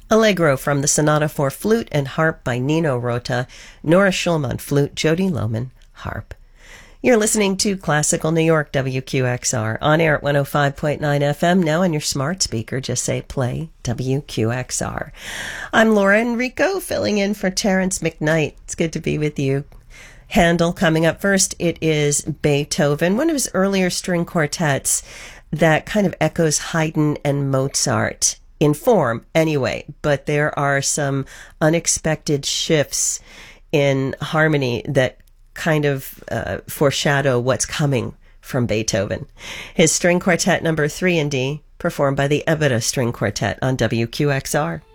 Allegro from the Sonata for Flute and Harp by Nino Rota, Nora Schulman, flute, Jody Lohman, harp. You're listening to Classical New York, WQXR, on air at 105.9 FM, now on your smart speaker. Just say play WQXR. I'm Laura Enrico, filling in for Terrence McKnight. It's good to be with you. Handel coming up first. It is Beethoven, one of his earlier string quartets that kind of echoes Haydn and Mozart. In form, anyway, but there are some unexpected shifts in harmony that kind of foreshadow what's coming from Beethoven. His string quartet number 3 in D, performed by the Ebeda String Quartet on WQXR.